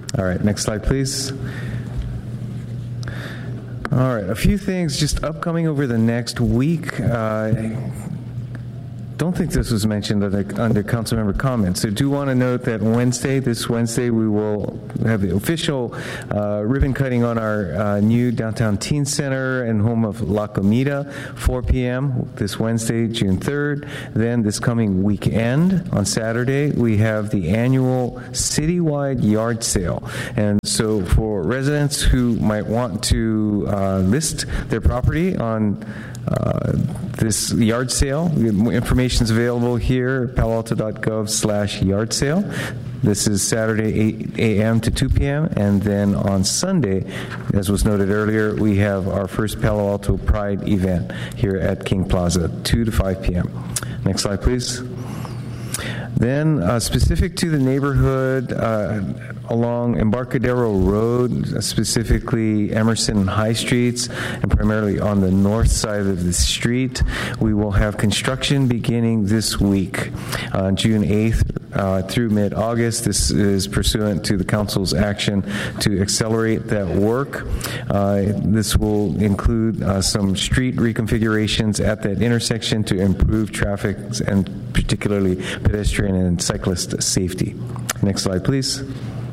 All right, next slide, please. All right, a few things just upcoming over the next week. Don't think this was mentioned under council member comments. So do want to note that this Wednesday, we will have the official ribbon cutting on our new downtown teen center and home of La Comida, 4 p.m. this Wednesday, June 3rd. Then this coming weekend on Saturday, we have the annual citywide yard sale. And so for residents who might want to list their property on this yard sale, information is available here, paloalto.gov/yard sale. This is Saturday, 8 a.m. to 2 p.m. And then on Sunday, as was noted earlier, we have our first Palo Alto Pride event here at King Plaza, 2 to 5 p.m. Next slide, please. Then, specific to the neighborhood along Embarcadero Road, specifically Emerson and High Streets, and primarily on the north side of the street, we will have construction beginning this week, June 8th through mid-August. This is pursuant to the council's action to accelerate that work. This will include some street reconfigurations at that intersection to improve traffic and particularly pedestrian and cyclist safety. Next slide, please.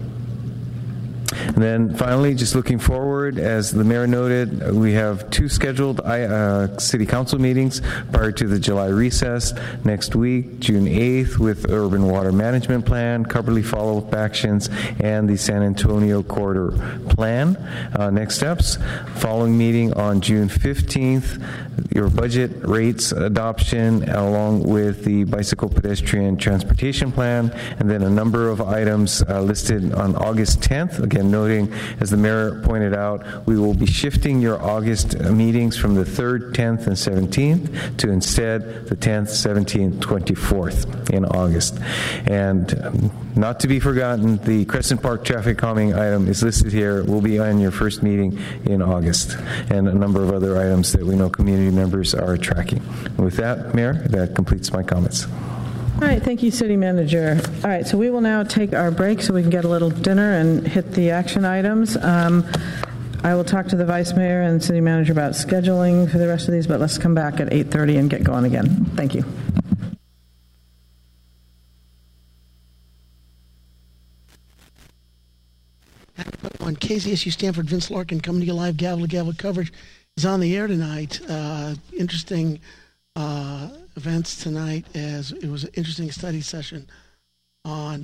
And then finally, just looking forward, as the mayor noted, we have 2 scheduled city council meetings prior to the July recess next week, June 8th, with Urban Water Management Plan, Cubberley follow-up actions, and the San Antonio Corridor Plan. Next steps, following meeting on June 15th, your budget rates adoption, along with the bicycle pedestrian transportation plan, and then a number of items listed on August 10th. Again, noting, as the mayor pointed out, we will be shifting your August meetings from the 3rd, 10th, and 17th to instead the 10th, 17th, 24th in August. And not to be forgotten, the Crescent Park traffic calming item is listed here. Will be on your first meeting in August, and a number of other items that we know community members are tracking. And with that, Mayor, that completes my comments. All right, thank you, City Manager. All right, so we will now take our break so we can get a little dinner and hit the action items. I will talk to the Vice Mayor and City Manager about scheduling for the rest of these, but let's come back at 8:30 and get going again. Thank you. On KZSU Stanford, Vince Larkin coming to you live, gavel to gavel coverage is on the air tonight. Interesting events tonight, as it was an interesting study session on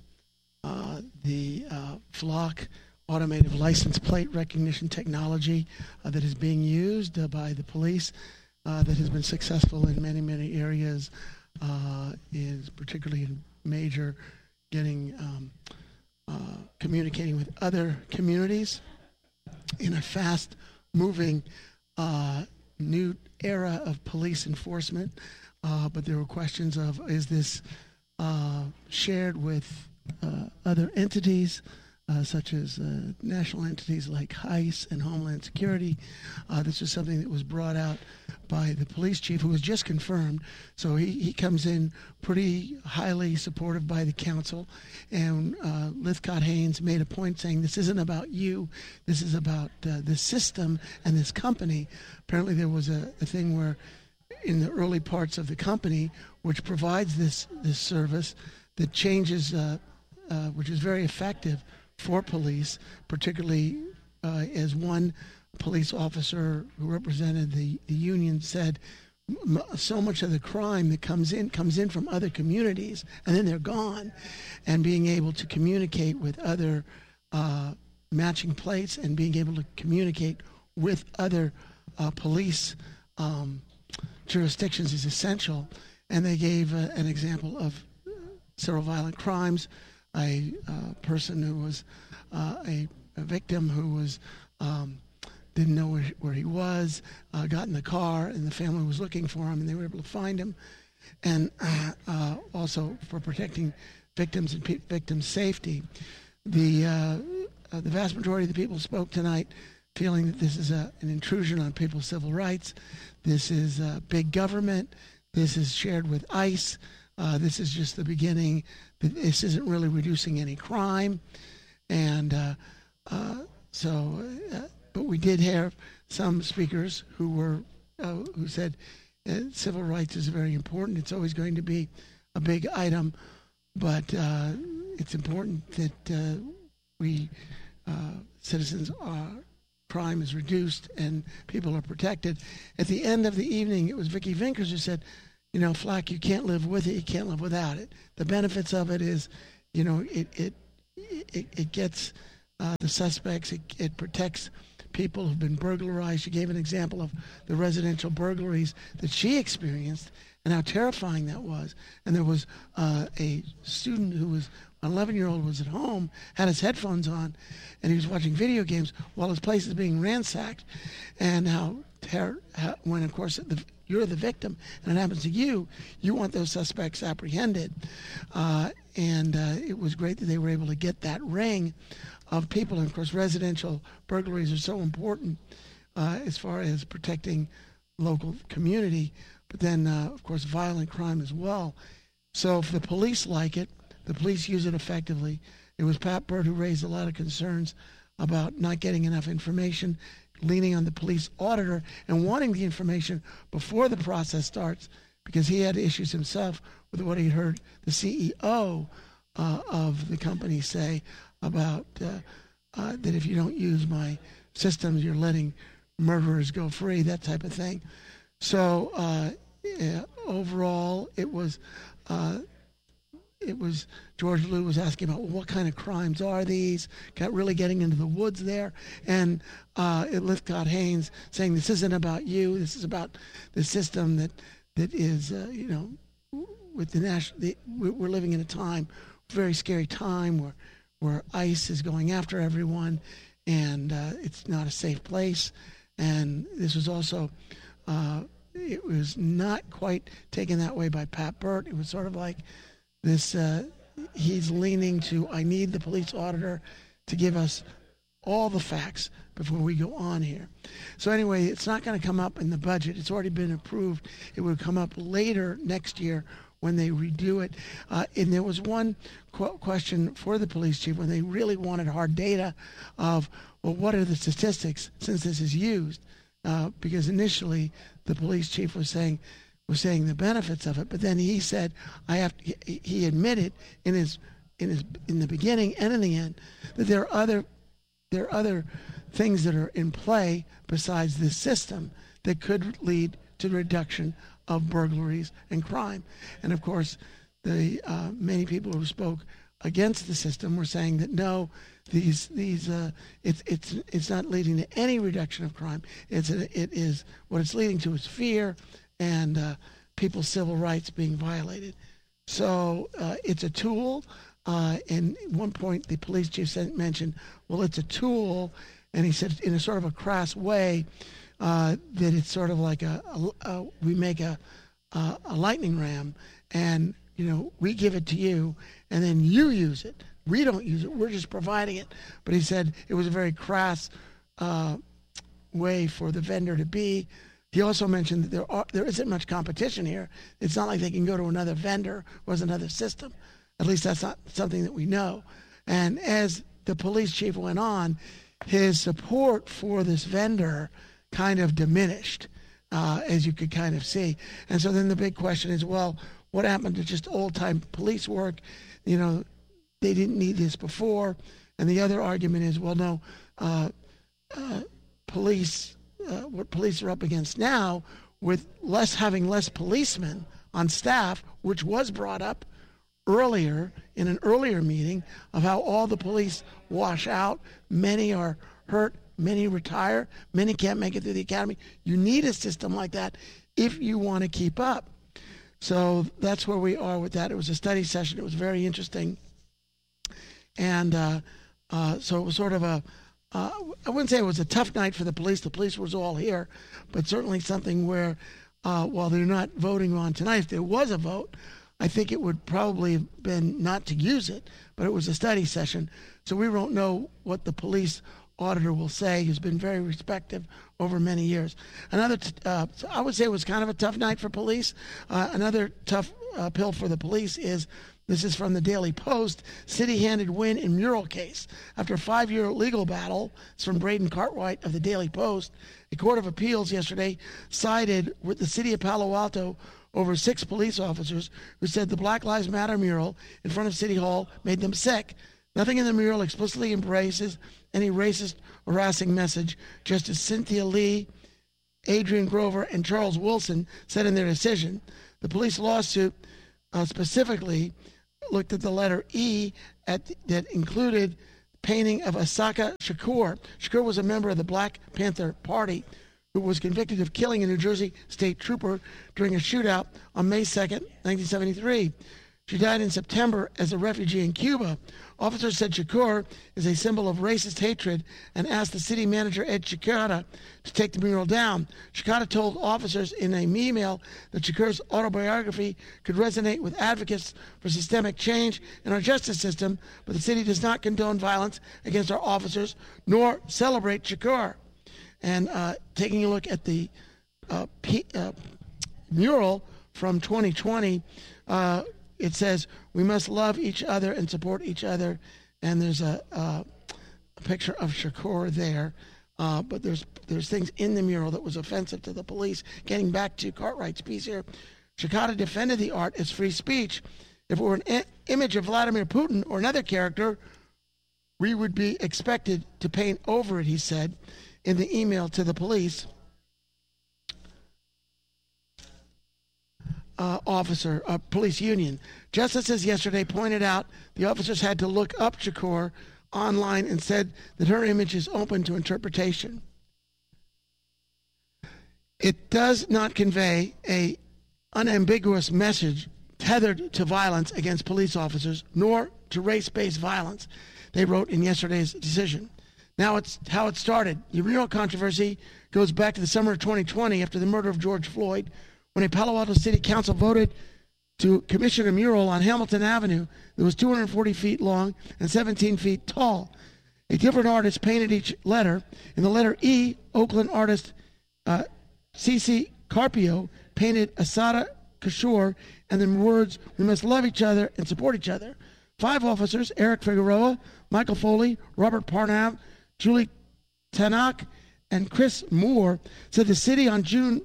the Flock automated license plate recognition technology that is being used by the police, that has been successful in many, many areas, is particularly in major getting communicating with other communities in a fast-moving new era of police enforcement. But there were questions of, is this shared with other entities, such as national entities like ICE and Homeland Security? This was something that was brought out by the police chief, who was just confirmed. So he comes in pretty highly supportive by the council. And Lithcott Haynes made a point saying, this isn't about you, this is about the system and this company. Apparently there was a thing where in the early parts of the company, which provides this service that changes, which is very effective for police, particularly as one police officer who represented the union said, so much of the crime that comes in from other communities, and then they're gone. And being able to communicate with other matching plates and being able to communicate with other police jurisdictions is essential. And they gave an example of several violent crimes. A person who was a victim who was didn't know where he was, got in the car, and the family was looking for him, and they were able to find him. And also for protecting victims and victims' safety. The vast majority of the people spoke tonight feeling that this is an intrusion on people's civil rights. This is big government. This is shared with ICE. This is just the beginning. This isn't really reducing any crime. But we did have some speakers who said civil rights is very important. It's always going to be a big item, but it's important that citizens crime is reduced and people are protected. At the end of the evening, it was Vicki Vinkers who said, Flack, you can't live with it, you can't live without it. The benefits of it is, it gets the suspects, it protects people who've been burglarized. She gave an example of the residential burglaries that she experienced and how terrifying that was. And there was a student who was, an 11-year-old was at home, had his headphones on, and he was watching video games while his place is being ransacked. And when, of course, you're the victim and it happens to you, you want those suspects apprehended. It was great that they were able to get that ring of people. And, of course, residential burglaries are so important as far as protecting local community. But then, of course, violent crime as well. So if the police like it, the police use it effectively. It was Pat Burt who raised a lot of concerns about not getting enough information, leaning on the police auditor and wanting the information before the process starts, because he had issues himself with what he heard the CEO of the company say about that if you don't use my systems, you're letting murderers go free, that type of thing. So overall, it was George Liu was asking about, well, what kind of crimes are these? Really getting into the woods there. And Lithcott Haynes saying, this isn't about you. This is about the system that is, with the we're living in a time, very scary time where ICE is going after everyone, and it's not a safe place. And this was also, it was not quite taken that way by Pat Burt. It was sort of like this, he's leaning to, I need the police auditor to give us all the facts before we go on here. So anyway, it's not going to come up in the budget. It's already been approved. It will come up later next year when they redo it. And there was one question for the police chief when they really wanted hard data of, well, what are the statistics since this is used? Because initially the police chief was saying the benefits of it, but then he said he admitted in the beginning and in the end that there are other things that are in play besides this system that could lead to the reduction of burglaries and crime. And of course, the many people who spoke against the system were saying that no, it's not leading to any reduction of crime. It is what it's leading to is fear and people's civil rights being violated. So it's a tool. And at one point, the police chief mentioned, well, it's a tool, and he said in a sort of a crass way that it's sort of like we make a lightning ram, and we give it to you, and then you use it. We don't use it. We're just providing it. But he said it was a very crass way for the vendor to be. He also mentioned that there isn't much competition here. It's not like they can go to another vendor or another system. At least that's not something that we know. And as the police chief went on, his support for this vendor kind of diminished, as you could kind of see. And so then the big question is, well, what happened to just old-time police work? They didn't need this before. And the other argument is, well, no, what police are up against now with having less policemen on staff, which was brought up earlier in an earlier meeting of how all the police wash out. Many are hurt, many retire, many can't make it through the academy. You need a system like that if you want to keep up. So that's where we are with that. It was a study session. It was very interesting. And so it was sort of I wouldn't say it was a tough night for the police. The police was all here, but certainly something where, while they're not voting on tonight, if there was a vote, I think it would probably have been not to use it, but it was a study session. So we don't know what the police auditor will say, who's been very respectful over many years. Another, I would say it was kind of a tough night for police. Another tough pill for the police is This is from the Daily Post. City handed win in mural case. After a 5-year legal battle, it's from Braden Cartwright of the Daily Post, a court of appeals yesterday sided with the city of Palo Alto over 6 police officers who said the Black Lives Matter mural in front of City Hall made them sick. Nothing in the mural explicitly embraces any racist or harassing message, just as Cynthia Lee, Adrian Grover, and Charles Wilson said in their decision. The police lawsuit specifically looked at the letter E that included painting of Asaka Shakur. Shakur was a member of the Black Panther Party who was convicted of killing a New Jersey state trooper during a shootout on May 2nd, 1973. She died in September as a refugee in Cuba. Officers said Shakur is a symbol of racist hatred and asked the city manager, Ed Shikata, to take the mural down. Shikata told officers in an email that Shakur's autobiography could resonate with advocates for systemic change in our justice system, but the city does not condone violence against our officers nor celebrate Shakur. And taking a look at the mural from 2020, it says, we must love each other and support each other. And there's a picture of Shakur there. But there's things in the mural that was offensive to the police. Getting back to Cartwright's piece here, Shikata defended the art as free speech. If it were an image of Vladimir Putin or another character, we would be expected to paint over it, he said in the email to the police police union. Justices yesterday pointed out the officers had to look up Shakur online and said that her image is open to interpretation. It does not convey a unambiguous message tethered to violence against police officers, nor to race-based violence, they wrote in yesterday's decision. Now it's how it started. The mural controversy goes back to the summer of 2020 after the murder of George Floyd, when a Palo Alto City Council voted to commission a mural on Hamilton Avenue that was 240 feet long and 17 feet tall. A different artist painted each letter. In the letter E, Oakland artist C.C. Carpio painted Asada Kishore and the words, we must love each other and support each other. 5 officers, Eric Figueroa, Michael Foley, Robert Parnav, Julie Tanak, and Chris Moore, sued the city on June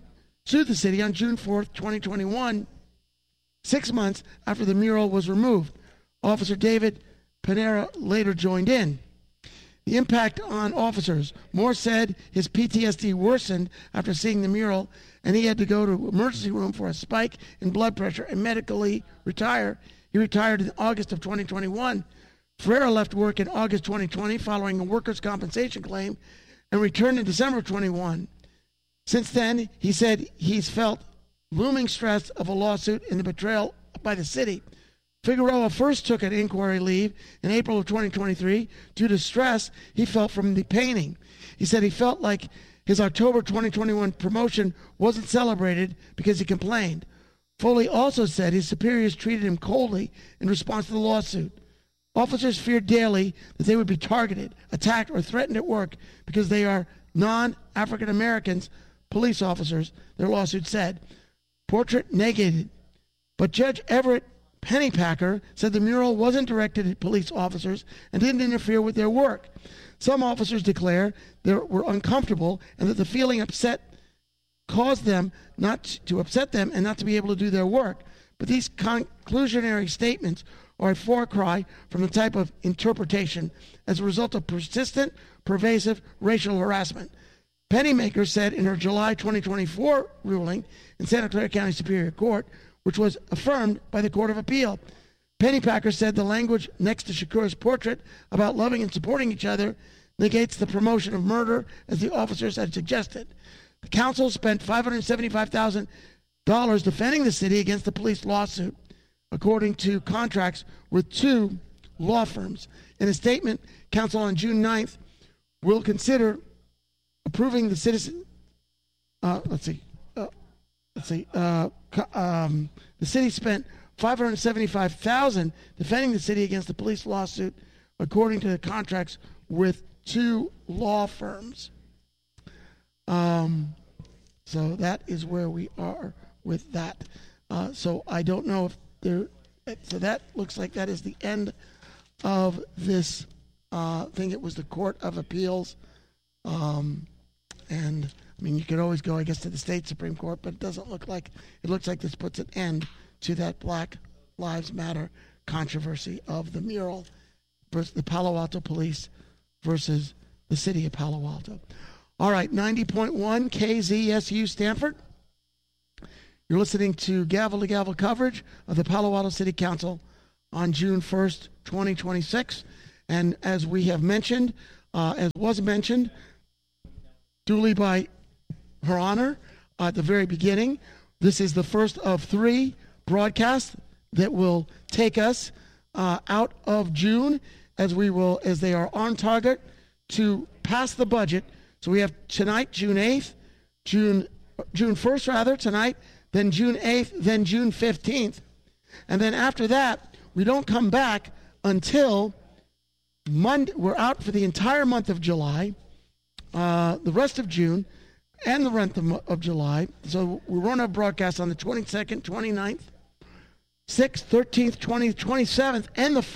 4th, 2021, 6 months after the mural was removed. Officer David Panera later joined in. The impact on officers. Moore said his PTSD worsened after seeing the mural, and he had to go to emergency room for a spike in blood pressure and medically retire. He retired in August of 2021. Ferreira left work in August 2020 following a workers' compensation claim and returned in December of 21. Since then, he said he's felt looming stress of a lawsuit and the betrayal by the city. Figueroa first took an inquiry leave in April of 2023 due to stress he felt from the painting. He said he felt like his October 2021 promotion wasn't celebrated because he complained. Foley also said his superiors treated him coldly in response to the lawsuit. Officers feared daily that they would be targeted, attacked, or threatened at work because they are non-African Americans, police officers, their lawsuit said. Portrait negated. But Judge Everett Pennypacker said the mural wasn't directed at police officers and didn't interfere with their work. Some officers declare they were uncomfortable and that the feeling caused them not to upset them and not to be able to do their work. But these conclusionary statements are a far cry from the type of interpretation as a result of persistent, pervasive racial harassment. Pennymaker said in her July 2024 ruling in Santa Clara County Superior Court, which was affirmed by the Court of Appeal. Pennypacker said the language next to Shakur's portrait about loving and supporting each other negates the promotion of murder, as the officers had suggested. The council spent $575,000 defending the city against the police lawsuit, according to contracts with 2 law firms. In a statement, council on June 9th will consider approving the citizen. The city spent $575,000 defending the city against the police lawsuit, according to the contracts with 2 law firms. So that is where we are with that. So I don't know if there So that looks like that is the end of this thing. It was the Court of Appeals. And I mean, you could always go, I guess, to the state Supreme Court, but it doesn't look like, it looks like this puts an end to that Black Lives Matter controversy of the mural versus the Palo Alto Police versus the city of Palo Alto. All right, 90.1 KZSU Stanford. You're listening to Gavel to Gavel coverage of the Palo Alto City Council on June 1st, 2026. And as we have mentioned, as was mentioned duly by Her Honor at the very beginning, this is the first of 3 broadcasts that will take us out of June as they are on target to pass the budget. So we have tonight, June 8th, June 1st rather, tonight, then June 8th, then June 15th. And then after that, we don't come back until Monday. We're out for the entire month of July, the rest of June, and the rest of July. So we run our broadcast on the 22nd, 29th, 6th, 13th, 20th, 27th, and the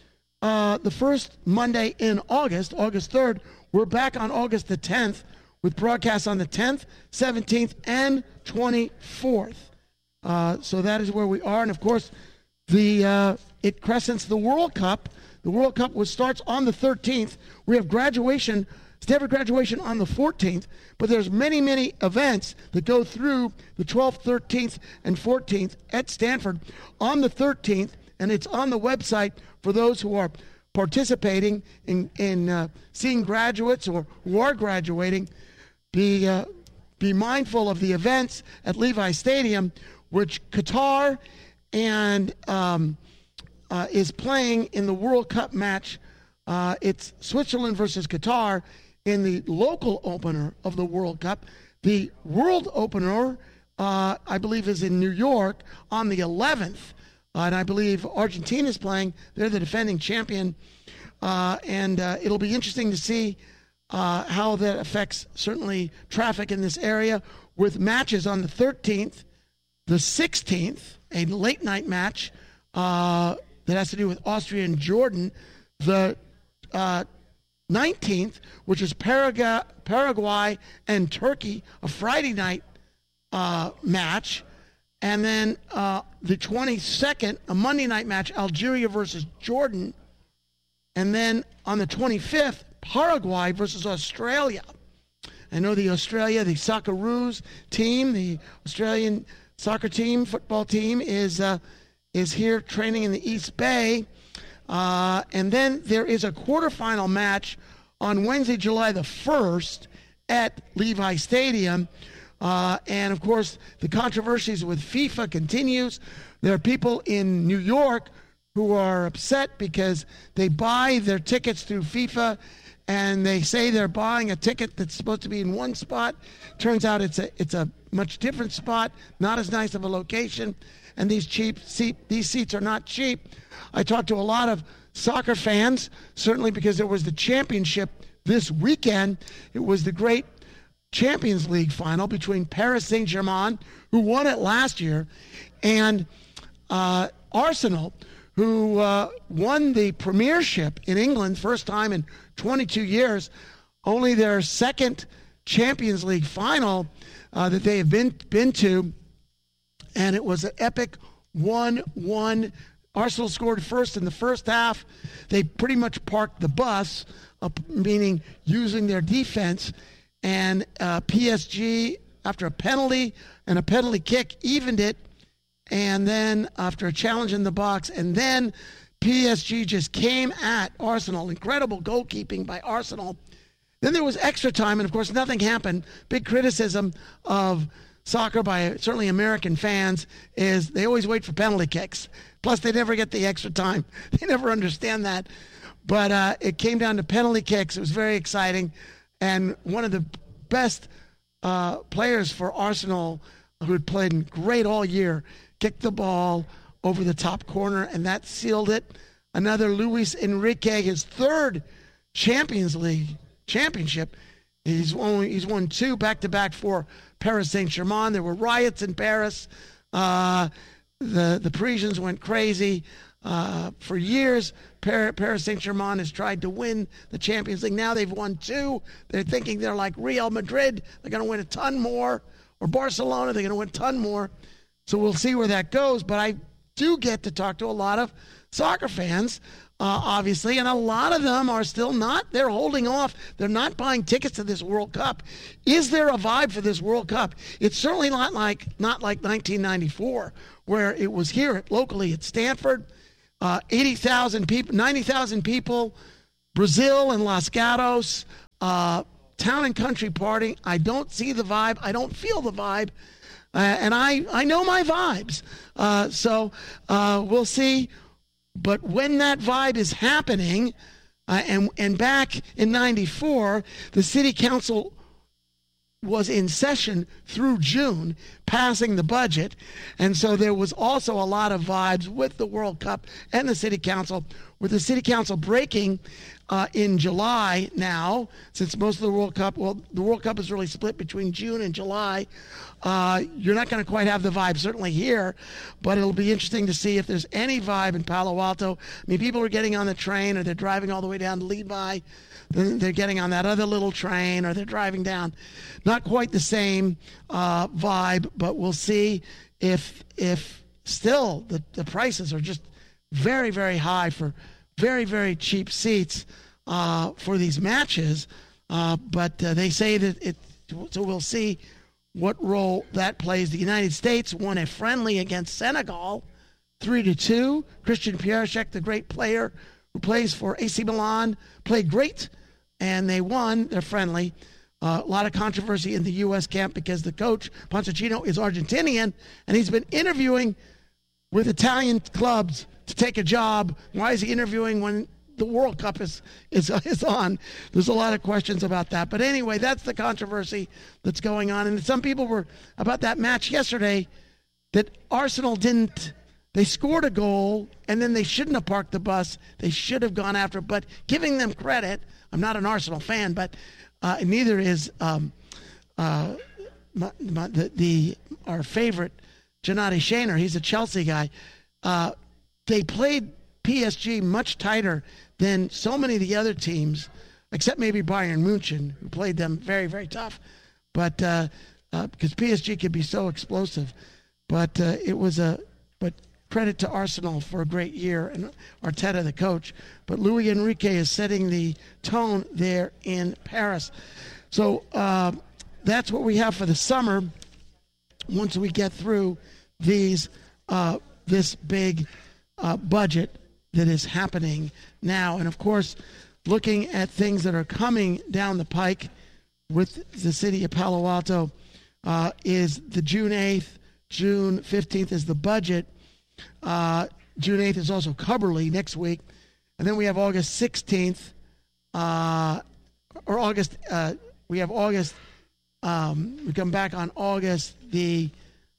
first Monday in August 3rd. We're back on August the 10th with broadcasts on the 10th, 17th, and 24th. So that is where we are. And, of course, it crescents the World Cup. The World Cup starts on the 13th. We have graduation, Stanford graduation on the 14th, but there's many, many events that go through the 12th, 13th, and 14th at Stanford on the 13th, and it's on the website for those who are participating in seeing graduates or who are graduating. Be mindful of the events at Levi Stadium, which Qatar and is playing in the World Cup match. It's Switzerland versus Qatar in the local opener of the World Cup. The world opener, I believe, is in New York on the 11th. And I believe Argentina's playing. They're the defending champion. And it'll be interesting to see how that affects, certainly, traffic in this area, with matches on the 13th, the 16th, a late-night match that has to do with Austria and Jordan, the 19th, which is Paraguay and Turkey, a Friday night match, and then the 22nd, a Monday night match, Algeria versus Jordan, and then on the 25th, Paraguay versus Australia. I know the Socceroos team, the Australian soccer team, football team, is here training in the East Bay. And then there is a quarterfinal match on Wednesday, July the 1st at Levi Stadium. And, of course, the controversies with FIFA continues. There are people in New York who are upset because they buy their tickets through FIFA, and they say they're buying a ticket that's supposed to be in one spot. Turns out it's a much different spot, not as nice of a location, and these seats are not cheap. I talked to a lot of soccer fans, certainly because there was the championship this weekend. It was the great Champions League final between Paris Saint-Germain, who won it last year, and Arsenal, who won the Premiership in England, first time in 22 years, only their second Champions League final that they have been to, and it was an epic 1-1. Arsenal scored first in the first half. They pretty much parked the bus, meaning using their defense, and PSG, after a penalty and a penalty kick, evened it. And then after a challenge in the box, and then PSG just came at Arsenal. Incredible goalkeeping by Arsenal. Then there was extra time, and of course nothing happened. Big criticism of soccer by certainly American fans is they always wait for penalty kicks. Plus they never get the extra time. They never understand that. But it came down to penalty kicks. It was very exciting. And one of the best players for Arsenal, who had played great all year, kicked the ball over the top corner, and that sealed it. Another Luis Enrique, his third Champions League championship. He's won 2 back-to-back for Paris Saint-Germain. There were riots in Paris, the Parisians went crazy. For years, Paris Saint-Germain has tried to win the Champions League. Now they've won 2. They're thinking they're like Real Madrid. They're going to win a ton more. Or Barcelona, they're going to win a ton more. So we'll see where that goes. But I do get to talk to a lot of soccer fans, obviously, and a lot of them are still not. They're holding off. They're not buying tickets to this World Cup. Is there a vibe for this World Cup? It's certainly not like 1994, where it was here locally at Stanford. 80,000 people, 90,000 people, Brazil and Los Gatos, town and country party. I don't see the vibe. I don't feel the vibe. And I know my vibes. So we'll see. But when that vibe is happening, and back in 94, the city council was in session through June, passing the budget. And so there was also a lot of vibes with the World Cup and the city council, with the city council breaking in July now, since most of the World Cup is really split between June and July. You're not going to quite have the vibe, certainly here, but it'll be interesting to see if there's any vibe in Palo Alto. I mean, people are getting on the train, or they're driving all the way down to Levi. Then they're getting on that other little train, or they're driving down. Not quite the same vibe, but we'll see if still the prices are just very, very high for very, very cheap seats for these matches. But they say that so we'll see what role that plays. The United States won a friendly against Senegal, 3-2. Christian Piasek, the great player who plays for AC Milan, played great, and they won their friendly. A lot of controversy in the U.S. camp because the coach, Pochettino, is Argentinian, and he's been interviewing with Italian clubs to take a job. Why is he interviewing when the World Cup is on? There's a lot of questions about that. But anyway, that's the controversy that's going on. And some people were about that match yesterday, that Arsenal they scored a goal, and then they shouldn't have parked the bus. They should have gone after it. But giving them credit, I'm not an Arsenal fan, but neither is our favorite, Gennady Shaner. He's a Chelsea guy. They played PSG much tighter than so many of the other teams, except maybe Bayern München, who played them very, very tough. But because PSG could be so explosive. But but credit to Arsenal for a great year, and Arteta, the coach. But Luis Enrique is setting the tone there in Paris. So that's what we have for the summer. Once we get through this big budget that is happening now. And of course, looking at things that are coming down the pike with the city of Palo Alto is the June 8th. June 15th is the budget. June 8th is also Cubberley next week. And then we have August 16th, we have August, we come back on August the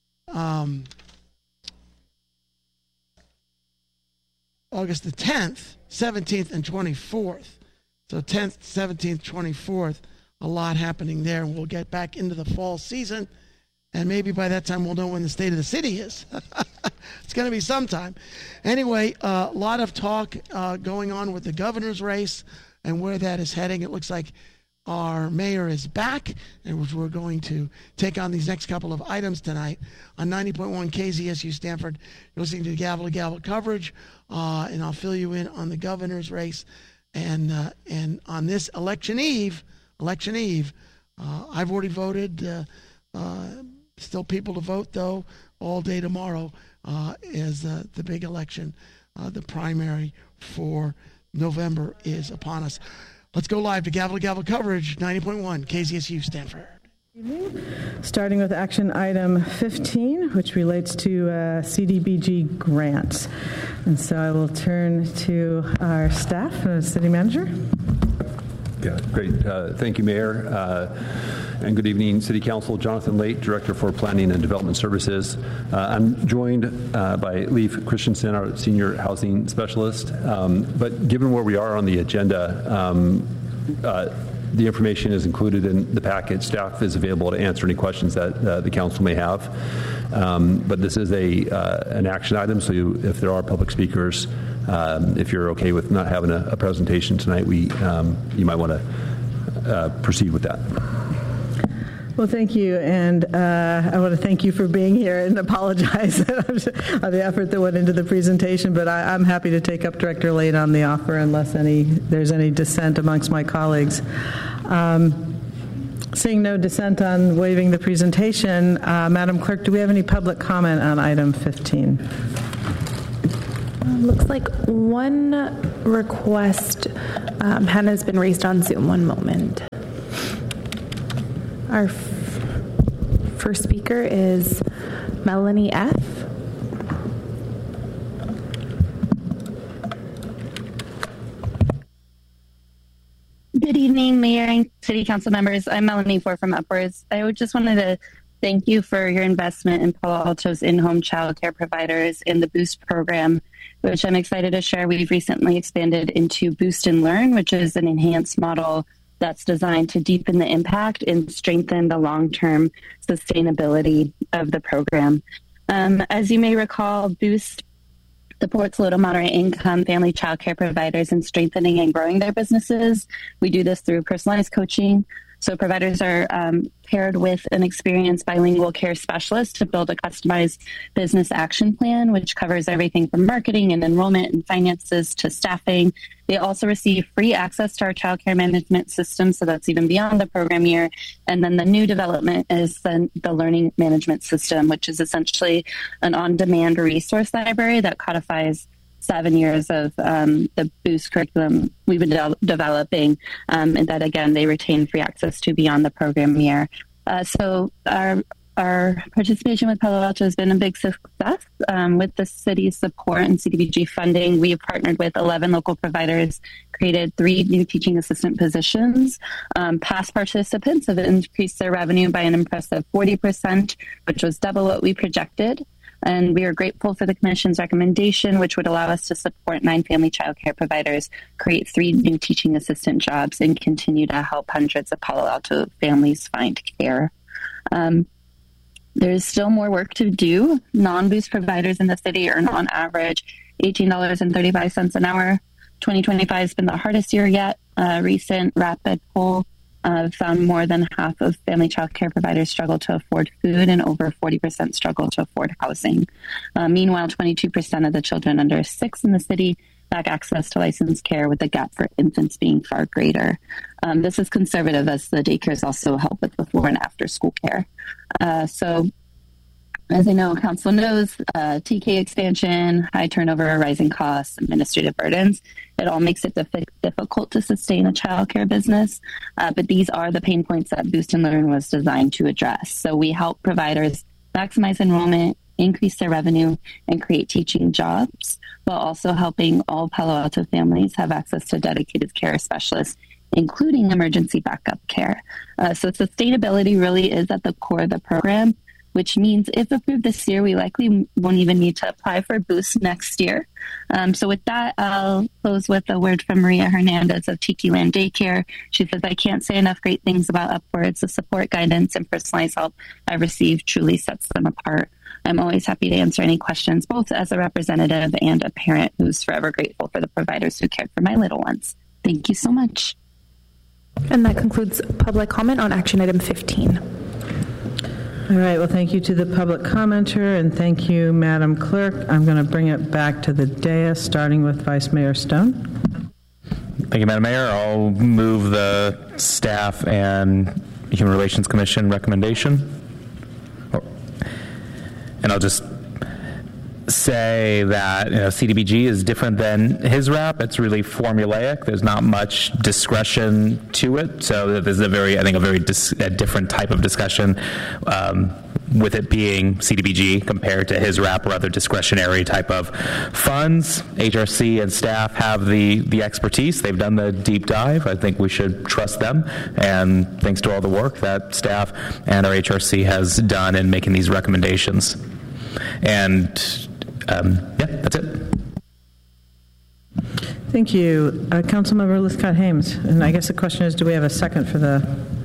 August the 10th, 17th, and 24th. So 10th, 17th, 24th, a lot happening there. And we'll get back into the fall season. And maybe by that time we'll know when the state of the city is. It's going to be sometime. Anyway, a lot of talk going on with the governor's race and where that is heading. It looks like our mayor is back, and we're going to take on these next couple of items tonight on 90.1 KZSU Stanford. You're listening to Gavel to Gavel coverage, and I'll fill you in on the governor's race. And on this election eve, I've already voted. Still people to vote, though, all day tomorrow is the big election. The primary for November is upon us. Let's go live to Gavel coverage, 90.1 KZSU Stanford. Starting with action item 15, which relates to CDBG grants. And so I will turn to our staff, city manager. Yeah, great. Thank you, Mayor. And good evening, City Council. Jonathan Late, Director for Planning and Development Services. I'm joined by Leif Christensen, our Senior Housing Specialist. But given where we are on the agenda, The information is included in the packet. Staff is available to answer any questions that the council may have. But this is an action item, so if there are public speakers, if you're okay with not having a presentation tonight, you might want to proceed with that. Well, thank you, and I want to thank you for being here and apologize on the effort that went into the presentation, but I'm happy to take up Director Late on the offer unless there's any dissent amongst my colleagues. Seeing no dissent on waiving the presentation, Madam Clerk, do we have any public comment on item 15? Looks like one request hand has been raised on Zoom. One moment. Our first speaker is Melanie F. Good evening, Mayor and City Council members. I'm Melanie Ford from Upwards. I just wanted to thank you for your investment in Palo Alto's in-home child care providers in the Boost program, which I'm excited to share. We've recently expanded into Boost and Learn, which is an enhanced model that's designed to deepen the impact and strengthen the long-term sustainability of the program. As you may recall, Boost supports low to moderate income family child care providers in strengthening and growing their businesses. We do this through personalized coaching. So providers are paired with an experienced bilingual care specialist to build a customized business action plan, which covers everything from marketing and enrollment and finances to staffing. They also receive free access to our child care management system, so that's even beyond the program year. And then the new development is the learning management system, which is essentially an on-demand resource library that codifies 7 years of the Boost curriculum we've been developing, and that, again, they retain free access to beyond the program year. So our participation with Palo Alto has been a big success. With the city's support and CDBG funding, we have partnered with 11 local providers, created 3 new teaching assistant positions. Past participants have increased their revenue by an impressive 40%, which was double what we projected. And we are grateful for the Commission's recommendation, which would allow us to support 9 family child care providers, create 3 new teaching assistant jobs, and continue to help hundreds of Palo Alto families find care. There's still more work to do. Non-Boost providers in the city earn on average $18.35 an hour. 2025 has been the hardest year yet. A recent rapid poll found more than half of family child care providers struggle to afford food and over 40% struggle to afford housing. Meanwhile, 22% of the children under 6 in the city lack access to licensed care, with the gap for infants being far greater. This is conservative, as the daycares also help with before and after school care. So, as I know, Council knows, TK expansion, high turnover, rising costs, administrative burdens, it all makes it difficult to sustain a childcare business. But these are the pain points that Boost and Learn was designed to address. So we help providers maximize enrollment, increase their revenue, and create teaching jobs, while also helping all Palo Alto families have access to dedicated care specialists, including emergency backup care. So sustainability really is at the core of the program, which means if approved this year, we likely won't even need to apply for Boost next year. So with that, I'll close with a word from Maria Hernandez of Tiki Land Daycare. She says, "I can't say enough great things about Upwards. The support, guidance, and personalized help I've received truly sets them apart. I'm always happy to answer any questions, both as a representative and a parent who's forever grateful for the providers who cared for my little ones. Thank you so much." And that concludes public comment on action item 15. All right, well, thank you to the public commenter, and thank you, Madam Clerk. I'm going to bring it back to the dais, starting with Vice Mayor Stone. Thank you, Madam Mayor. I'll move the Staff and Human Relations Commission recommendation. And I'll just say that CDBG is different than his RAP. It's really formulaic. There's not much discretion to it. So there's a very different type of discussion with it being CDBG compared to his RAP or other discretionary type of funds. HRC and staff have the expertise. They've done the deep dive. I think we should trust them. And thanks to all the work that staff and our HRC has done in making these recommendations. And that's it. Thank you. Councilmember Liscott-Hames. And I guess the question is, do we have a second for the...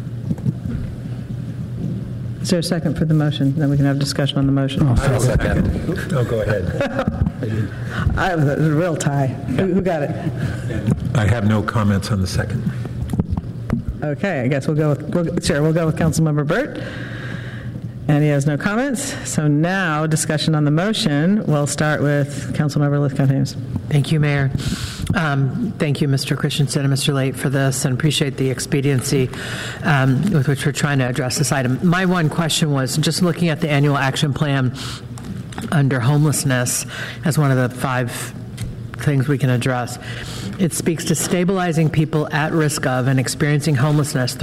Is there a second for the motion? Then we can have discussion on the motion. Oh, go ahead. It was a real tie. Who got it? I have no comments on the second. Okay, I guess we'll go with Councilmember Burt. And he has no comments. So now, discussion on the motion. We'll start with Councilmember Liscott-Hames. Thank you, Mayor. Thank you, Mr. Christensen and Mr. Late, for this, and appreciate the expediency with which we're trying to address this item. My one question was just looking at the annual action plan under homelessness as one of the 5 things we can address. It speaks to stabilizing people at risk of and experiencing homelessness